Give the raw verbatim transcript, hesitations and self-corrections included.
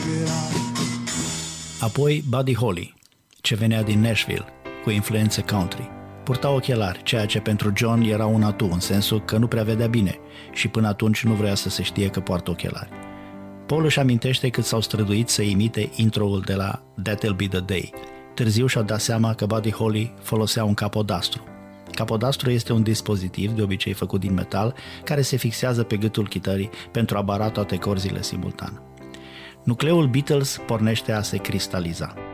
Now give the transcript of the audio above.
Apoi Buddy Holly, ce venea din Nashville, cu influențe country. Purta ochelari, ceea ce pentru John era un atu, în sensul că nu prea vedea bine și până atunci nu vrea să se știe că poartă ochelari. Paul își amintește cât s-au străduit să imite intro-ul de la That'll Be The Day. Târziu și-au dat seama că Buddy Holly folosea un capodastru. Capodastru este un dispozitiv, de obicei făcut din metal, care se fixează pe gâtul chitării pentru a bara toate corzile simultan. Nucleul Beatles pornește a se cristaliza.